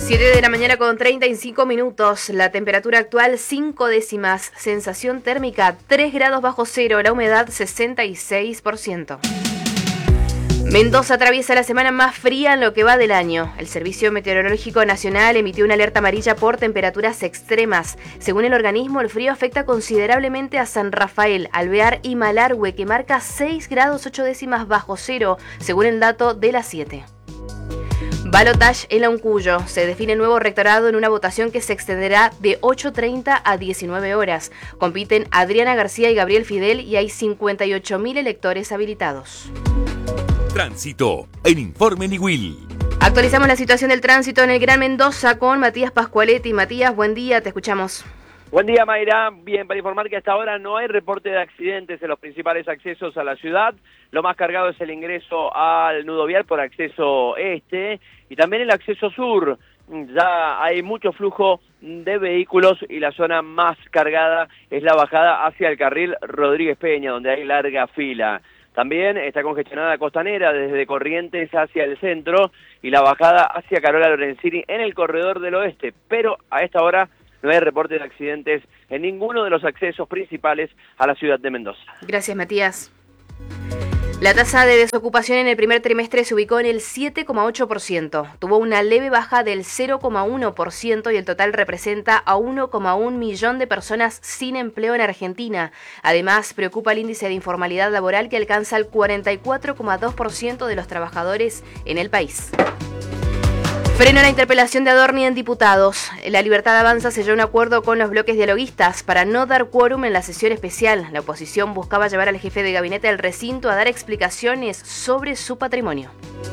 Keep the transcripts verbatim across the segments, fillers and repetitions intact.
siete de la mañana con treinta y cinco minutos, la temperatura actual cinco décimas, sensación térmica tres grados bajo cero, la humedad sesenta y seis por ciento. Mendoza atraviesa la semana más fría en lo que va del año. El Servicio Meteorológico Nacional emitió una alerta amarilla por temperaturas extremas. Según el organismo, el frío afecta considerablemente a San Rafael, Alvear y Malargüe, que marca seis grados ocho décimas bajo cero, según el dato de las siete. Balotage en la Uncuyo. Se define el nuevo rectorado en una votación que se extenderá de ocho treinta a diecinueve horas. Compiten Adriana García y Gabriel Fidel y hay cincuenta y ocho mil electores habilitados. Tránsito en Informe Niwil. Actualizamos la situación del tránsito en el Gran Mendoza con Matías Pascualetti. Matías, buen día, te escuchamos. Buen día, Mayra. Bien, para informar que hasta ahora no hay reporte de accidentes en los principales accesos a la ciudad. Lo más cargado es el ingreso al nudo vial por acceso este y también el acceso sur. Ya hay mucho flujo de vehículos y la zona más cargada es la bajada hacia el carril Rodríguez Peña, donde hay larga fila. También está congestionada Costanera desde Corrientes hacia el centro y la bajada hacia Carola Lorenzini en el corredor del oeste, pero a esta hora no hay reporte de accidentes en ninguno de los accesos principales a la ciudad de Mendoza. Gracias, Matías. La tasa de desocupación en el primer trimestre se ubicó en el siete coma ocho por ciento. Tuvo una leve baja del cero coma uno por ciento y el total representa a uno coma uno millón de personas sin empleo en Argentina. Además, preocupa el índice de informalidad laboral que alcanza el cuarenta y cuatro coma dos por ciento de los trabajadores en el país. Freno a la interpelación de Adorni en diputados. La Libertad Avanza selló un acuerdo con los bloques dialoguistas para no dar quórum en la sesión especial. La oposición buscaba llevar al jefe de gabinete del recinto a dar explicaciones sobre su patrimonio.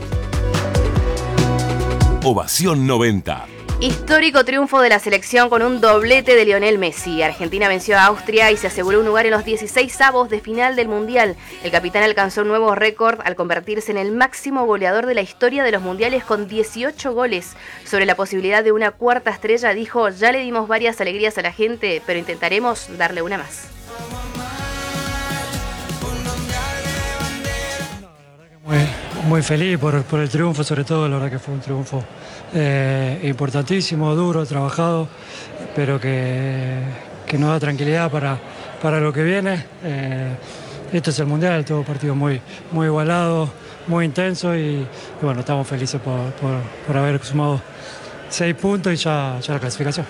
Ovación noventa. Histórico triunfo de la selección con un doblete de Lionel Messi. Argentina venció a Austria y se aseguró un lugar en los dieciséis avos de final del Mundial. El capitán alcanzó un nuevo récord al convertirse en el máximo goleador de la historia de los mundiales con dieciocho goles. Sobre la posibilidad de una cuarta estrella dijo: ya le dimos varias alegrías a la gente, pero intentaremos darle una más. Muy, muy feliz por, por el triunfo, sobre todo, la verdad que fue un triunfo eh, importantísimo, duro, trabajado, pero que, que nos da tranquilidad para, para lo que viene. Eh, esto es el Mundial, todo partido muy, muy igualado, muy intenso y, y bueno, estamos felices por, por, por haber sumado seis puntos y ya, ya la clasificación.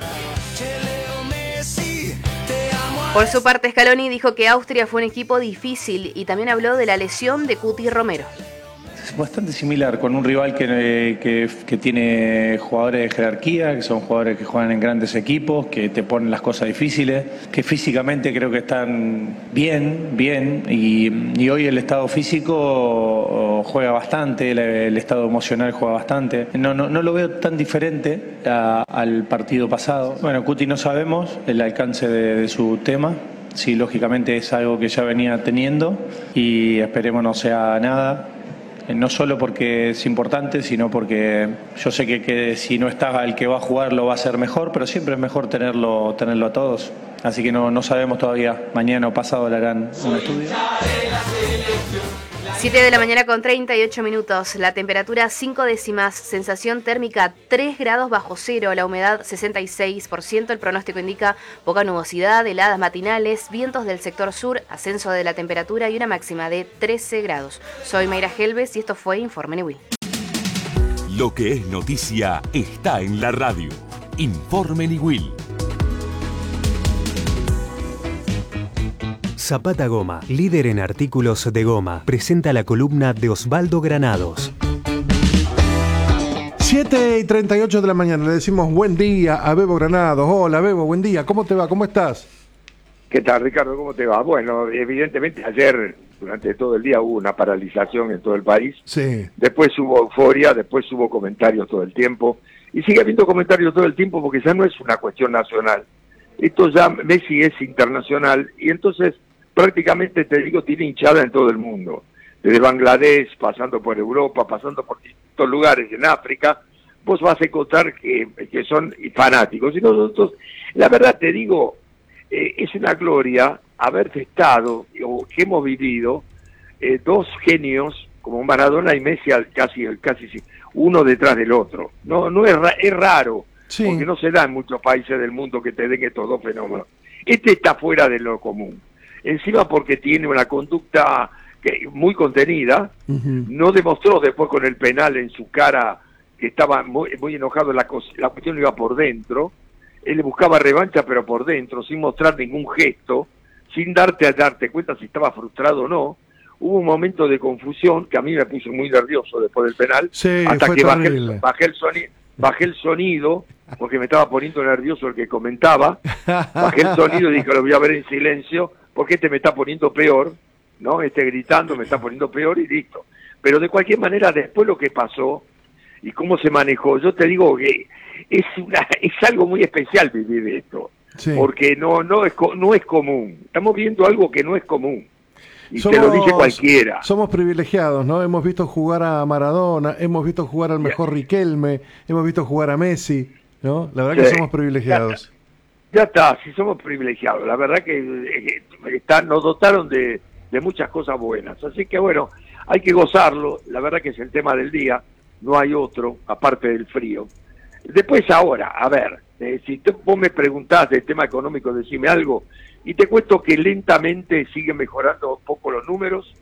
Por su parte, Scaloni dijo que Austria fue un equipo difícil y también habló de la lesión de Cuti Romero. Es bastante similar, con un rival que, que, que tiene jugadores de jerarquía, que son jugadores que juegan en grandes equipos, que te ponen las cosas difíciles, que físicamente creo que están bien, bien, y, y hoy el estado físico juega bastante, el, el estado emocional juega bastante. No, no, no lo veo tan diferente a, al partido pasado. Bueno, Cuti no sabemos el alcance de, de su tema. Sí, lógicamente es algo que ya venía teniendo y esperemos no sea nada. No solo porque es importante, sino porque yo sé que, que si no está el que va a jugar lo va a hacer mejor, pero siempre es mejor tenerlo, tenerlo a todos. Así que no, no sabemos todavía. Mañana o pasado le harán un estudio. siete de la mañana con treinta y ocho minutos. La temperatura cinco décimas, sensación térmica tres grados bajo cero, la humedad sesenta y seis por ciento. El pronóstico indica poca nubosidad, heladas matinales, vientos del sector sur, ascenso de la temperatura y una máxima de trece grados. Soy Mayra Helves y esto fue Informe Niwil. Lo que es noticia está en la radio. Informe Niwil. Zapata Goma, líder en artículos de goma, presenta la columna de Osvaldo Granados. siete y treinta y ocho de la mañana, le decimos buen día a Bebo Granados. Hola Bebo, buen día, ¿cómo te va? ¿Cómo estás? ¿Qué tal, Ricardo? ¿Cómo te va? Bueno, evidentemente ayer, durante todo el día, hubo una paralización en todo el país. Sí. Después hubo euforia, después hubo comentarios todo el tiempo. Y sigue habiendo comentarios todo el tiempo porque ya no es una cuestión nacional. Esto ya, Messi es internacional y entonces prácticamente, te digo, tiene hinchada en todo el mundo. Desde Bangladesh, pasando por Europa, pasando por distintos lugares en África, vos vas a encontrar que, que son fanáticos. Y nosotros, la verdad te digo, eh, es una gloria haber estado, o que hemos vivido, eh, dos genios como Maradona y Messi, casi, casi uno detrás del otro. No, no es, ra- es raro, Sí. porque no se da en muchos países del mundo que te den estos dos fenómenos. Este está fuera de lo común. Encima porque tiene una conducta que, muy contenida, Ujú. no demostró después con el penal en su cara que estaba muy, muy enojado, la, cos- la cuestión iba por dentro, él buscaba revancha pero por dentro, sin mostrar ningún gesto, sin darte a darte cuenta si estaba frustrado o no. Hubo un momento de confusión que a mí me puso muy nervioso después del penal, Sí, hasta fue que bajé terrible. el, bajé, el sonido, bajé el sonido, porque me estaba poniendo nervioso el que comentaba, bajé el sonido y dije, lo voy a ver en silencio, porque este me está poniendo peor, ¿no? Este gritando me está poniendo peor y listo. Pero de cualquier manera, después lo que pasó y cómo se manejó, yo te digo que es una, es algo muy especial vivir esto, Sí. porque no, no es, co- no es común. Estamos viendo algo que no es común. Y Somos- te lo dice cualquiera. Somos privilegiados, ¿no? Hemos visto jugar a Maradona, hemos visto jugar al mejor Riquelme, hemos visto jugar a Messi, ¿no? La verdad Sí. que somos privilegiados. Ya está, si somos privilegiados. La verdad que eh, están, nos dotaron de, de muchas cosas buenas. Así que bueno, hay que gozarlo. La verdad que es el tema del día. No hay otro, aparte del frío. Después ahora, a ver, eh, si te, vos me preguntás del tema económico, decime algo. Y te cuento que lentamente siguen mejorando un poco los números,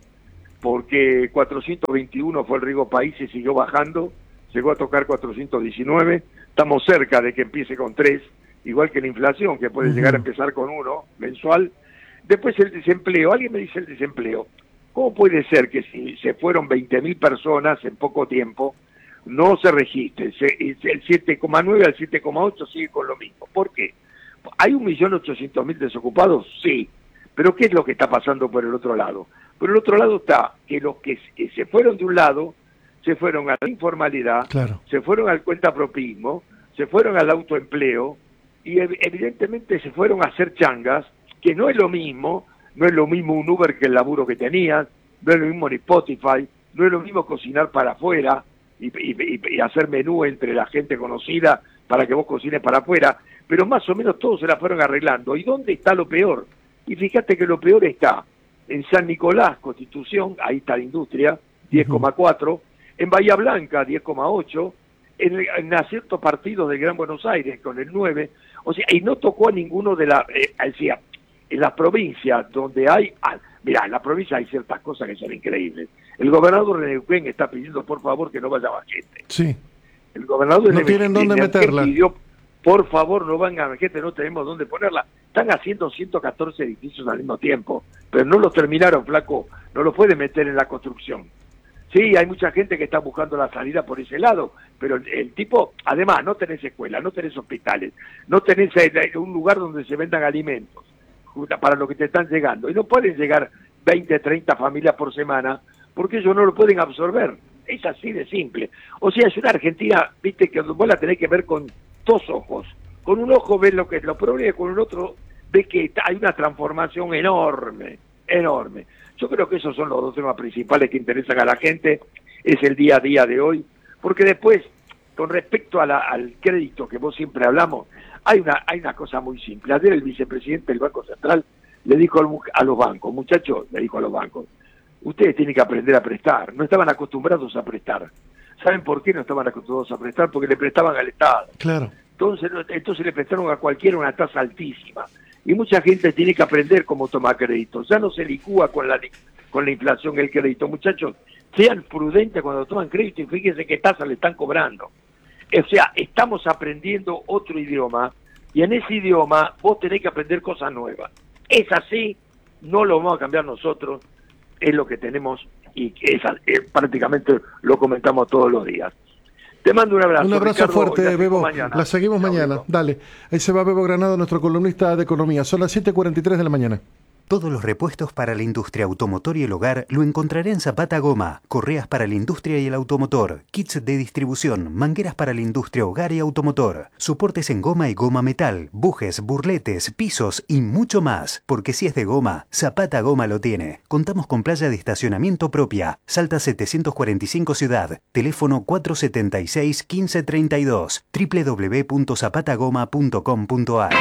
porque cuatrocientos veintiuno fue el riesgo país y siguió bajando. Llegó a tocar cuatrocientos diecinueve. Estamos cerca de que empiece con tres. Igual que la inflación, que puede Ujú. llegar a empezar con uno mensual. Después el desempleo. Alguien me dice el desempleo. ¿Cómo puede ser que si se fueron veinte mil personas en poco tiempo, no se registre? Se- el siete coma nueve al siete coma ocho sigue con lo mismo. ¿Por qué? ¿Hay un millón ochocientos mil desocupados? Sí. Pero ¿qué es lo que está pasando por el otro lado? Por el otro lado está que los que se- se fueron de un lado, se fueron a la informalidad, Claro. se fueron al cuentapropismo, se fueron al autoempleo, y ev- evidentemente se fueron a hacer changas, que no es lo mismo, no es lo mismo un Uber que el laburo que tenías, no es lo mismo en Spotify, no es lo mismo cocinar para afuera y, y- y- y hacer menú entre la gente conocida para que vos cocines para afuera, pero más o menos todos se la fueron arreglando. ¿Y dónde está lo peor? Y fíjate que lo peor está en San Nicolás, Constitución, ahí está la industria, diez coma cuatro, en Bahía Blanca, diez coma ocho, en, en ciertos partidos del Gran Buenos Aires, con el nueve, o sea, y no tocó a ninguno de la, eh, decía, en las provincias donde hay, ah, mirá, en la provincia hay ciertas cosas que son increíbles. El gobernador de Neuquén está pidiendo, por favor, que no vaya más gente. Sí. El gobernador de No Neuquén- tienen dónde de Neuquén meterla. pidió, por favor, no vengan gente, no tenemos dónde ponerla. Están haciendo ciento catorce edificios al mismo tiempo, pero no los terminaron, flaco, no los pueden meter en la construcción. Sí, hay mucha gente que está buscando la salida por ese lado, pero el, el tipo, además, no tenés escuela, no tenés hospitales, no tenés eh, un lugar donde se vendan alimentos justa- para los que te están llegando. Y no pueden llegar veinte, treinta familias por semana, porque ellos no lo pueden absorber. Es así de simple. O sea, es una Argentina, viste, que vos la tenés que ver con dos ojos. Con un ojo ves lo que es lo problema, con el otro ves que hay una transformación enorme, enorme. Yo creo que esos son los dos temas principales que interesan a la gente, es el día a día de hoy, porque después, con respecto a la, al crédito que vos siempre hablamos, hay una, hay una cosa muy simple. Ayer el vicepresidente del Banco Central le dijo al, a los bancos, muchachos, le dijo a los bancos, ustedes tienen que aprender a prestar, no estaban acostumbrados a prestar. ¿Saben por qué no estaban acostumbrados a prestar? Porque le prestaban al Estado. Claro. Entonces, no- entonces le prestaron a cualquiera una tasa altísima. Y mucha gente tiene que aprender cómo tomar crédito. Ya no se licúa con la, con la inflación el crédito. Muchachos, sean prudentes cuando toman crédito y fíjense qué tasa le están cobrando. O sea, estamos aprendiendo otro idioma y en ese idioma vos tenés que aprender cosas nuevas. Es así, no lo vamos a cambiar nosotros, es lo que tenemos y es, eh, prácticamente lo comentamos todos los días. Te mando un abrazo. Un abrazo Ricardo, y fuerte, la seguimos Bebo. mañana. La seguimos Chao, mañana. Bebo. Dale. Ahí se va Bebo Granado, nuestro columnista de economía. Son las siete cuarenta y tres de la mañana. Todos los repuestos para la industria automotor y el hogar lo encontrará en Zapata Goma. Correas para la industria y el automotor, kits de distribución, mangueras para la industria hogar y automotor, soportes en goma y goma metal, bujes, burletes, pisos y mucho más. Porque si es de goma, Zapata Goma lo tiene. Contamos con playa de estacionamiento propia. Salta setecientos cuarenta y cinco Ciudad. Teléfono cuatro setenta y seis, quince treinta y dos. doble u doble u doble u punto zapata goma punto com punto a r.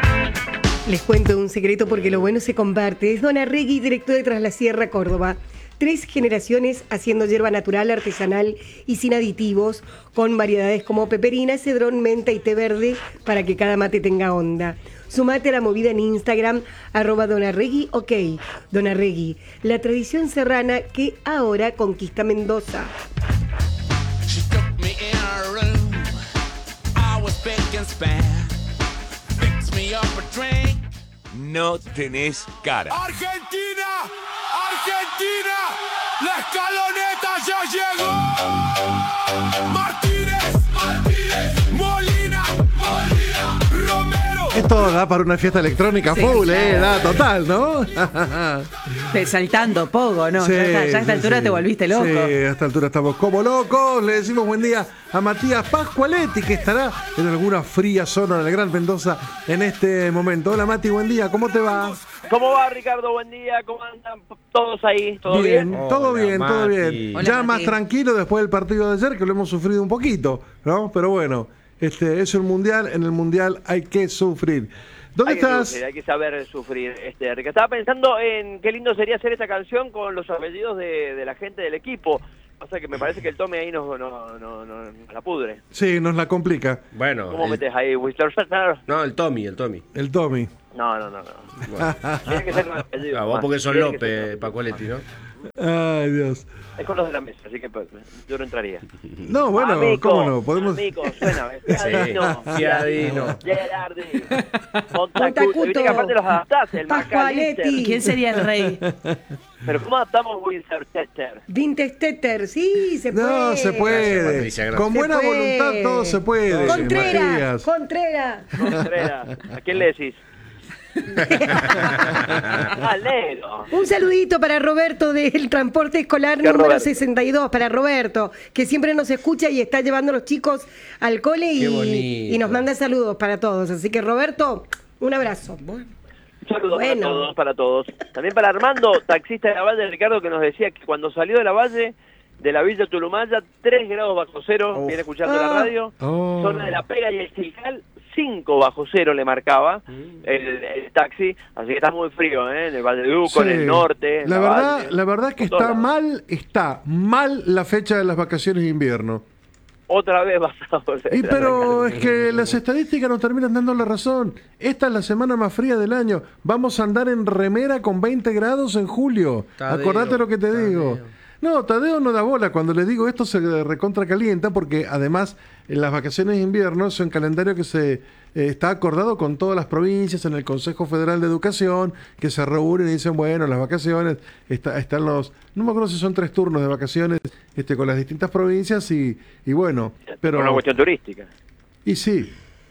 Les cuento un secreto porque lo bueno se comparte. Es Don Arregui, director de Tras la Sierra, Córdoba. Tres generaciones haciendo hierba natural, artesanal y sin aditivos, con variedades como peperina, cedrón, menta y té verde para que cada mate tenga onda. Sumate a la movida en Instagram, arroba Donarregui, ok. Donarregui, la tradición serrana que ahora conquista Mendoza. No tenés cara. ¡Argentina! ¡Argentina! ¡La escaloneta ya llegó! ¡Martínez! ¡Martínez! ¡Molina! ¡Molina! ¡Romero! Esto da para una fiesta electrónica Sí, full, claro. eh, da total, ¿no? Te- Saltando, pogo, ¿no? Sí, ya, está, ya a esta sí, altura sí. te volviste loco. Sí, a esta altura estamos como locos. Le decimos buen día a Matías Pascualetti, que estará en alguna fría zona del Gran Mendoza en este momento. Hola Mati, buen día, ¿cómo te va? ¿Cómo va, Ricardo? Buen día. ¿Cómo andan todos ahí? ¿Todo bien? Bien, todo Hola, bien, todo Mati. bien. Hola, ya Mati. más tranquilo después del partido de ayer, que lo hemos sufrido un poquito, ¿no? Pero bueno, este es un mundial, en el mundial hay que sufrir. ¿Dónde Hay que estás? sufrir, hay que saber sufrir, este, Ricardo. Estaba pensando en qué lindo sería hacer esta canción con los apellidos de, de la gente del equipo. O sea que me parece que el Tommy ahí nos, no, no, no, nos la pudre. Sí, nos la complica. Bueno, ¿Cómo el- metes ahí, Whistler? no, el Tommy, el Tommy. El Tommy. No, no, no, no. Bueno. Tiene que ser con apellido. Ah, vos más. porque sos Tiene que ser López, con- Pacualetti, ¿no? Ay, Dios. Es con los de la mesa, así que pues, yo no entraría. No, bueno, Amico, ¿cómo no? Podemos... Amico, suena. ¿ves? Sí, Fiadino, Fiadino. Gerardi, Montacuto. Montacuto. Viste que aparte los adaptás, el Pascualetti. McAllister. ¿Quién sería el rey? Pero ¿cómo adaptamos Winchester? Vintex-Tetter, sí, se puede. No, se puede. Gracias, Patricia, gracias. Con buena Se puede. voluntad todo se puede. Contreras, Matías. Contreras. Contreras. ¿A quién le decís? Alero. Un saludito para Roberto del transporte escolar ¿Qué número Roberto? sesenta y dos, para Roberto, que siempre nos escucha y está llevando a los chicos al cole Qué y, bonito. y nos manda saludos para todos. Así que Roberto, un abrazo. Un saludo Bueno. para todos, para todos. También para Armando, taxista de la Valle, Ricardo, que nos decía que cuando salió de la Valle, de la Villa Tulumaya, tres grados bajo cero, Uf. viene escuchando Ah. la radio. Oh. Zona de La Pega y el Cijal, cinco bajo cero le marcaba el, el taxi, así que está muy frío, ¿eh? En el Valle de Uco, en Sí. el norte. en La verdad, Valle, la verdad que por todos está lados. mal, está mal la fecha de las vacaciones de invierno. Otra vez vas a volver Y a pero arrancar. es que las estadísticas nos terminan dando la razón. Esta es la semana más fría del año. Vamos a andar en remera con veinte grados en julio. Tadeo, Acordate lo que te Tadeo. digo. No, Tadeo no da bola. Cuando le digo esto se recontra calienta porque además en las vacaciones de invierno es un calendario que se eh, está acordado con todas las provincias en el Consejo Federal de Educación, que se reúnen y dicen, bueno, las vacaciones, está, están los, no me acuerdo si son tres turnos de vacaciones este, con las distintas provincias y, y bueno, pero... Una cuestión turística. Y sí.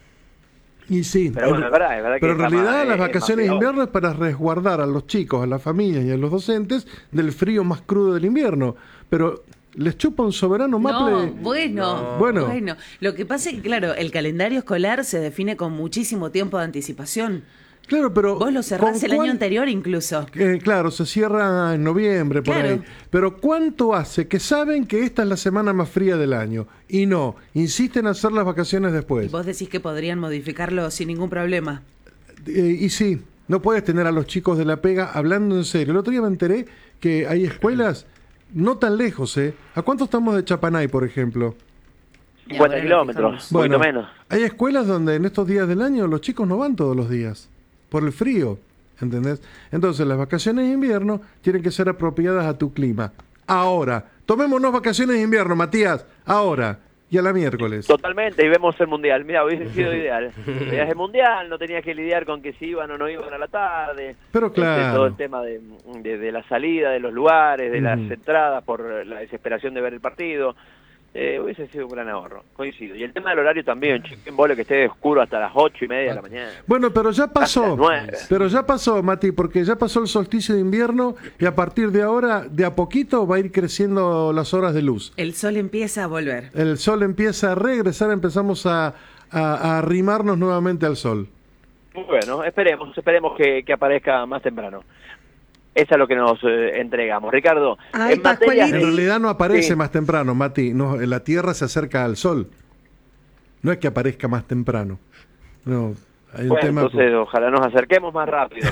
Y sí. Pero bueno, es verdad, es verdad que Pero en está realidad más, las eh, vacaciones de más invierno es para resguardar a los chicos, a las familias y a los docentes del frío más crudo del invierno. Pero les chupa un soberano maple. No, bueno, No. Bueno. bueno. Lo que pasa es que, claro, el calendario escolar se define con muchísimo tiempo de anticipación. Claro, pero... Vos lo cerrás ¿con el año cuán- anterior incluso. Eh, claro, se cierra en noviembre, por Claro. ahí. Pero ¿cuánto hace que saben que esta es la semana más fría del año? Y no, insisten en hacer las vacaciones después. Vos decís que podrían modificarlo sin ningún problema. Eh, y sí, no puedes tener a los chicos de La Pega hablando en serio. El otro día me enteré que hay escuelas no tan lejos, ¿eh? ¿A cuánto estamos de Chapanay, por ejemplo? cincuenta kilómetros, un poquito menos. Hay escuelas donde en estos días del año los chicos no van todos los días, por el frío, ¿entendés? Entonces las vacaciones de invierno tienen que ser apropiadas a tu clima. Ahora, tomémonos vacaciones de invierno, Matías, ahora, y a la miércoles. Totalmente, y vemos el mundial. Mira, hubiese sido ideal. Veías el mundial, no tenías que lidiar con que si iban o no iban a la tarde. Pero Este, claro. todo el tema de, de, de la salida, de los lugares, de las Ujú. entradas por la desesperación de ver el partido. Eh, hubiese sido un gran ahorro, coincido. Y el tema del horario también, chiquen vole que esté oscuro hasta las ocho y media de la mañana. Bueno, pero ya Hasta pasó, las nueve. pero ya pasó, Mati, porque ya pasó el solsticio de invierno y a partir de ahora, de a poquito, va a ir creciendo las horas de luz. El sol empieza a volver. El sol empieza a regresar, empezamos a, a, a arrimarnos nuevamente al sol. Bueno, esperemos, esperemos que, que aparezca más temprano. Eso es lo que nos eh, entregamos. Ricardo, Ay, en materia En de... realidad no aparece Sí. más temprano, Mati. No, la Tierra se acerca al sol. No es que aparezca más temprano. No, Hay un Bueno, tema entonces ojalá nos acerquemos más rápido.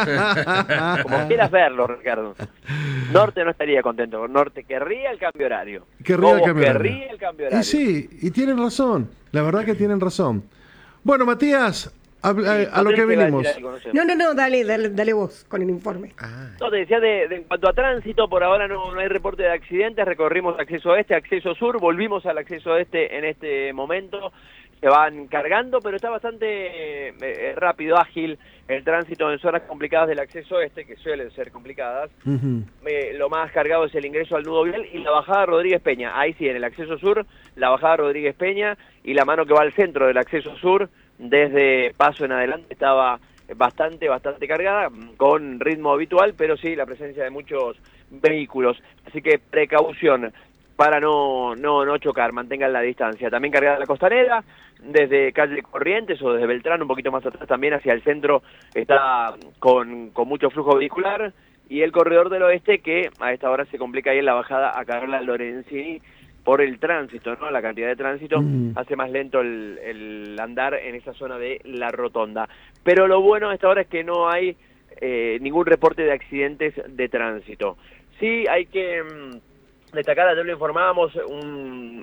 Como quieras verlo, Ricardo. Norte no estaría contento. Norte querría el cambio horario. Querría el Cobos cambio horario. querría el cambio horario. Y sí, y tienen razón. La verdad que tienen razón. Bueno, Matías, a, a- a lo que venimos. No, no, no, dale, dale, dale vos con el informe. No, te decía, de, de- en cuanto a tránsito, por ahora no, no hay reporte de accidentes, recorrimos acceso este, acceso sur, volvimos al acceso este en este momento, se van cargando, pero está bastante eh, eh, rápido, ágil el tránsito en zonas complicadas del acceso este, que suelen ser complicadas. Ujú. Eh, lo más cargado es el ingreso al nudo vial y la bajada Rodríguez Peña. Ahí sí, en el acceso sur, la bajada Rodríguez Peña y la mano que va al centro del acceso sur, desde Paso en adelante, estaba bastante, bastante cargada, con ritmo habitual, pero sí la presencia de muchos vehículos. Así que precaución para no, no, no chocar, mantengan la distancia. También cargada la costanera, desde calle Corrientes o desde Beltrán, un poquito más atrás también hacia el centro, está con, con mucho flujo vehicular. Y el corredor del oeste, que a esta hora se complica ahí en la bajada a Carola Lorenzini por el tránsito, ¿no? La cantidad de tránsito Mm. hace más lento el, el andar en esa zona de la rotonda. Pero lo bueno a esta hora es que no hay eh, ningún reporte de accidentes de tránsito. Sí hay que mm, destacar, ayer lo informábamos, un,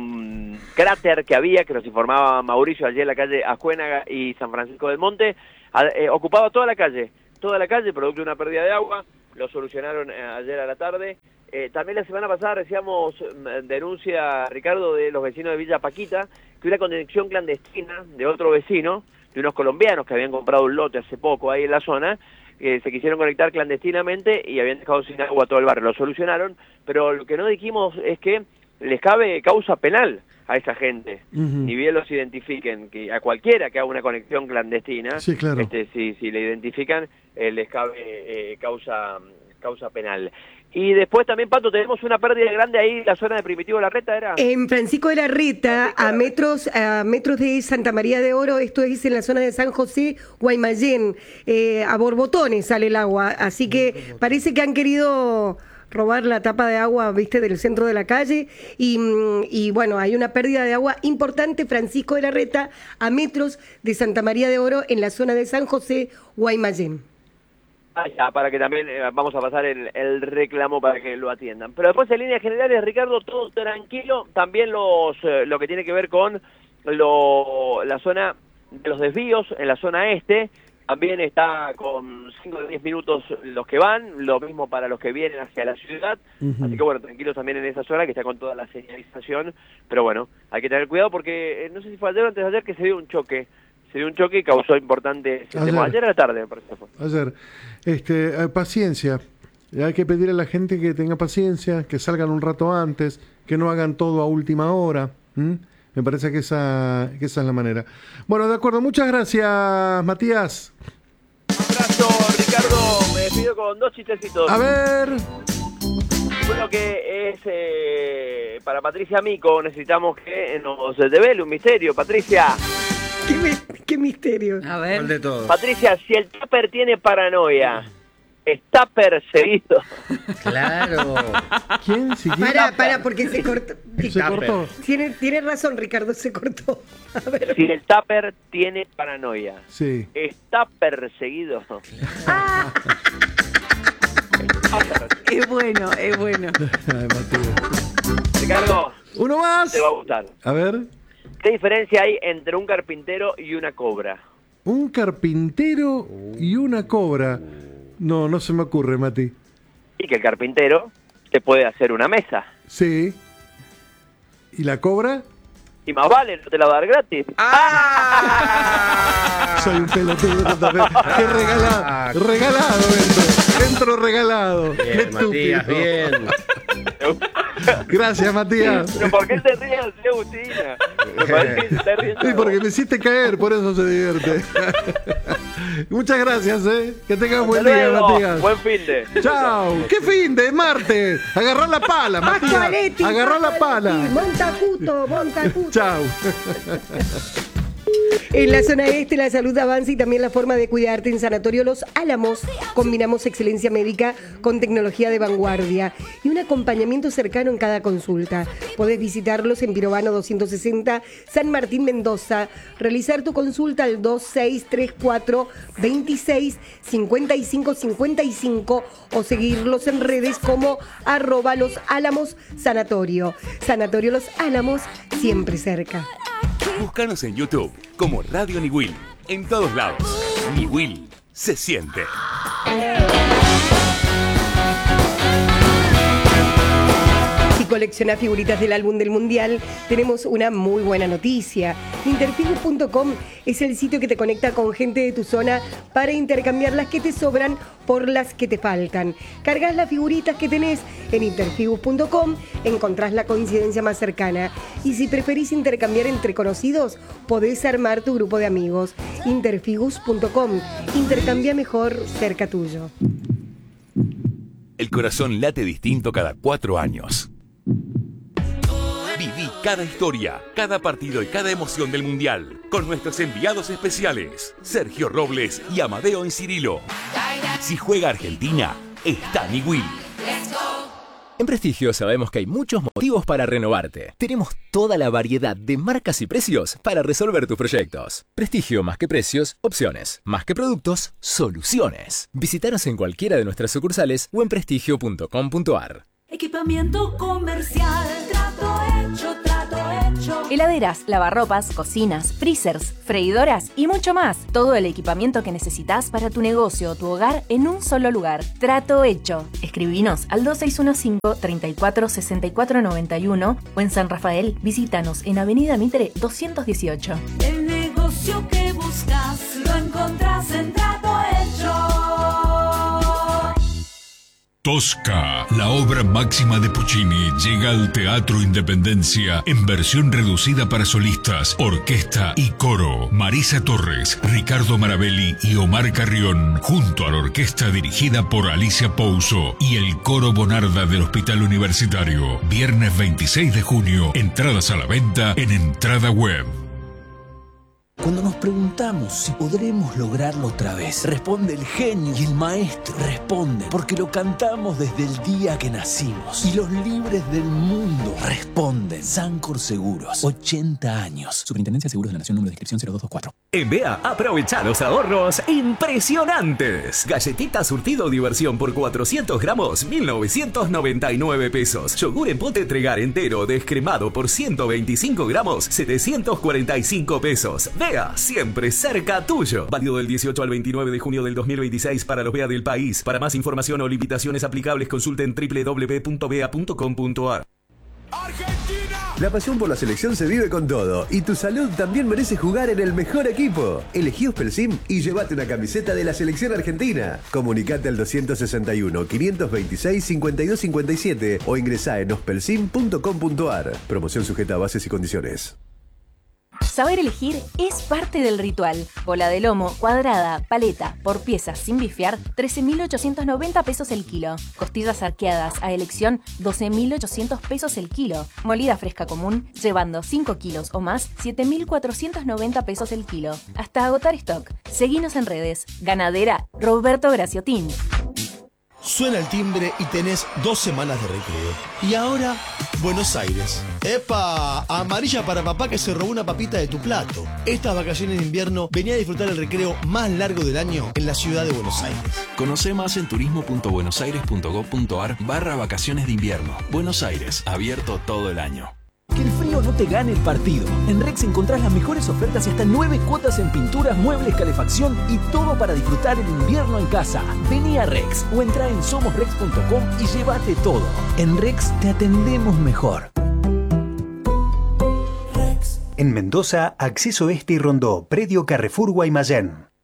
un cráter que había, que nos informaba Mauricio ayer en la calle Ajuénaga y San Francisco del Monte, a- eh, ocupaba toda la calle, toda la calle, producto de una pérdida de agua. Lo solucionaron eh, ayer a la tarde. Eh, también la semana pasada recibíamos mm, denuncia, Ricardo, de los vecinos de Villa Paquita, que una conexión clandestina de otro vecino, de unos colombianos que habían comprado un lote hace poco ahí en la zona, que se quisieron conectar clandestinamente y habían dejado sin agua todo el barrio. Lo solucionaron, pero lo que no dijimos es que les cabe causa penal a esa gente, Ujú. ni bien los identifiquen, que a cualquiera que haga una conexión clandestina, Sí, claro. este, si, si le identifican, eh, les cabe eh, causa, causa penal. Y después también, Pato, tenemos una pérdida grande ahí en la zona de Primitivo Larreta, ¿era? En Francisco de la Reta, a metros, a metros de Santa María de Oro, esto es en la zona de San José, Guaymallén, eh, a borbotones sale el agua, así que parece que han querido robar la tapa de agua, viste, del centro de la calle, y, mm, y bueno, hay una pérdida de agua importante, Francisco de la Reta, a metros de Santa María de Oro, en la zona de San José, Guaymallén. Ah, ya, para que también eh, vamos a pasar el, el reclamo para que lo atiendan. Pero después, en líneas generales, Ricardo, todo tranquilo. También los eh, lo que tiene que ver con lo, la zona de los desvíos en la zona este. También está con cinco a diez minutos los que van, lo mismo para los que vienen hacia la ciudad. Ujú. Así que bueno, tranquilos también en esa zona que está con toda la señalización. Pero bueno, hay que tener cuidado porque eh, no sé si fue ayer o antes de ayer que se dio un choque. Se dio un choque y causó importantes... Ayer. Ayer a la tarde, me parece que fue. Ayer, este, eh, paciencia. Hay que pedir a la gente que tenga paciencia, que salgan un rato antes, que no hagan todo a última hora. ¿m? Me parece que esa, que esa es la manera. Bueno, de acuerdo. Muchas gracias, Matías. Abrazo, Ricardo. Me despido con dos chistecitos. A ver. Uno que es eh, para Patricia Mico. Necesitamos que nos devele un misterio. Patricia, ¿Qué, mi- qué misterio? A ver. ¿Cuál de todos? Patricia, si el tupper tiene paranoia, ¿está perseguido? Claro. ¿Quién? ¿Si quién? Para, para, porque se cortó. Se cortó. Tiene, tiene razón, Ricardo, se cortó. A ver. Si el tupper tiene paranoia, Sí. ¿está perseguido? Es bueno, es bueno. Ay, Matías. Ricardo, Uno más. te va a gustar. A ver. ¿Qué diferencia hay entre un carpintero y una cobra? Un carpintero y una cobra. No, no se me ocurre, Mati. Y que el carpintero te puede hacer una mesa. Sí. ¿Y la cobra? Y más vale, no te la va a dar gratis. Soy un pelotudo también. Qué regalado. Regalado entro. Entro regalado. Qué Bien, estúpido. Matías, bien. Gracias, Matías. ¿Pero por qué te ríes así, Agustina? Me parece que se está riendo. Sí, porque me hiciste caer, por eso se divierte. Muchas gracias, ¿eh? Que tengas buen Hasta día, luego. Matías. Buen fin de. Chao. ¿Qué fin de martes? Agarrá la pala, Matías. Pascualetti, Agarrá la Pascualetti, pala. Montacuto, Montacuto. Chao. En la zona este la salud avanza y también la forma de cuidarte. En Sanatorio Los Álamos combinamos excelencia médica con tecnología de vanguardia y un acompañamiento cercano en cada consulta. Podés visitarlos en Pirovano doscientos sesenta, San Martín, Mendoza. Realizar tu consulta al dos seis tres cuatro, veintiséis, cincuenta y cinco cincuenta y cinco o seguirlos en redes como arroba Los Álamos Sanatorio. Sanatorio Los Álamos, siempre cerca. Búscanos en YouTube como Radio Niwil. En todos lados. Niwil se siente. Si coleccionás figuritas del álbum del Mundial, tenemos una muy buena noticia. Interfigos punto com es el sitio que te conecta con gente de tu zona para intercambiar las que te sobran por las que te faltan. Cargas las figuritas que tenés en interfigos punto com, encontrás la coincidencia más cercana. Y si preferís intercambiar entre conocidos, podés armar tu grupo de amigos. interfigos punto com. Intercambia mejor cerca tuyo. El corazón late distinto cada cuatro años. Viví cada historia, cada partido y cada emoción del Mundial con nuestros enviados especiales, Sergio Robles y Amadeo Encirilo. Si juega Argentina, está Niwil. En Prestigio sabemos que hay muchos motivos para renovarte. Tenemos toda la variedad de marcas y precios para resolver tus proyectos. Prestigio, más que precios, opciones. Más que productos, soluciones. Visítanos en cualquiera de nuestras sucursales o en prestigio punto com punto ar. Equipamiento comercial, trato hecho, trato hecho. Heladeras, lavarropas, cocinas, freezers, freidoras y mucho más. Todo el equipamiento que necesitas para tu negocio o tu hogar en un solo lugar. Trato hecho. Escribinos al dos seis uno cinco, treinta y cuatro, sesenta y cuatro noventa y uno o en San Rafael visítanos en Avenida Mitre doscientos dieciocho. El negocio que buscas lo encontrás en Trato Hecho. Tosca, la obra máxima de Puccini, llega al Teatro Independencia en versión reducida para solistas, orquesta y coro. Marisa Torres, Ricardo Marabelli y Omar Carrión, junto a la orquesta dirigida por Alicia Pouso y el coro Bonarda del Hospital Universitario. Viernes veintiséis de junio, entradas a la venta en Entrada Web. Cuando nos preguntamos si podremos lograrlo otra vez, responde el genio y el maestro. Responde porque lo cantamos desde el día que nacimos. Y los libres del mundo responden. Sancor Seguros, ochenta años. Superintendencia de Seguros de la Nación, número de inscripción cero dos dos cuatro. En B A, aprovecha los ahorros impresionantes. Galletita surtido diversión por cuatrocientos gramos, mil novecientos noventa y nueve pesos. Yogur en pote Tregar entero descremado por ciento veinticinco gramos, setecientos cuarenta y cinco pesos. B A, siempre cerca tuyo. Válido del dieciocho al veintinueve de junio del dos mil veintiséis para los B A del país. Para más información o limitaciones aplicables, consulten doble u doble u doble u punto b a punto com punto ar. La pasión por la selección se vive con todo y tu salud también merece jugar en el mejor equipo. Elegí Ospelsim y llévate una camiseta de la selección argentina. Comunicate al doscientos sesenta y uno, quinientos veintiséis, cincuenta y dos cincuenta y siete o ingresá en ospelsim punto com punto ar. Promoción sujeta a bases y condiciones. Saber elegir es parte del ritual. Bola de lomo, cuadrada, paleta, por piezas sin bifear, trece mil ochocientos noventa pesos el kilo. Costillas arqueadas a elección, doce mil ochocientos pesos el kilo. Molida fresca común, llevando cinco kilos o más, siete mil cuatrocientos noventa pesos el kilo. Hasta agotar stock. Seguinos en redes. Ganadera Roberto Graciotín. Suena el timbre y tenés dos semanas de recreo. Y ahora, Buenos Aires. ¡Epa! Amarilla para papá que se robó una papita de tu plato. Estas vacaciones de invierno venía a disfrutar el recreo más largo del año en la ciudad de Buenos Aires. Conoce más en turismo punto buenos aires punto gov punto ar barra vacaciones de invierno. Buenos Aires, abierto todo el año. Que el frío no te gane el partido. En Rex encontrás las mejores ofertas y hasta nueve cuotas en pinturas, muebles, calefacción y todo para disfrutar el invierno en casa. Vení a Rex o entra en somos rex punto com y llévate todo. En Rex te atendemos mejor. En Mendoza, Acceso Este y Rondó, Predio Carrefour Guaymallén.